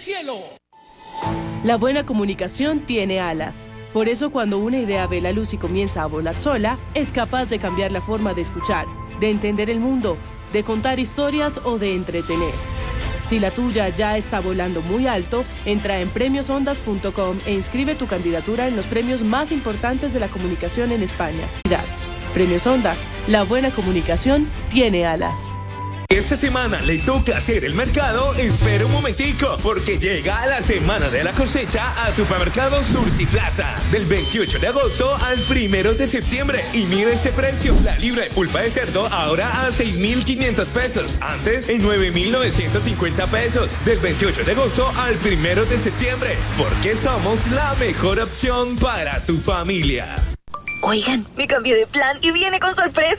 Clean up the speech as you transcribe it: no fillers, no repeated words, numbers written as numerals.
cielo. La buena comunicación tiene alas. Por eso cuando una idea ve la luz y comienza a volar sola, es capaz de cambiar la forma de escuchar, de entender el mundo, de contar historias o de entretener. Si la tuya ya está volando muy alto, entra en premiosondas.com e inscribe tu candidatura en los premios más importantes de la comunicación en España. Premios Ondas, la buena comunicación tiene alas. Esta semana le toca hacer el mercado. Espera un momentico, porque llega la semana de la cosecha a Supermercado Surtiplaza. Del 28 de agosto al 1 de septiembre. Y mira este precio: la libra de pulpa de cerdo ahora a 6,500 pesos. Antes en 9,950 pesos. Del 28 de agosto al 1 de septiembre. Porque somos la mejor opción para tu familia. Oigan, me cambié de plan y viene con sorpresa.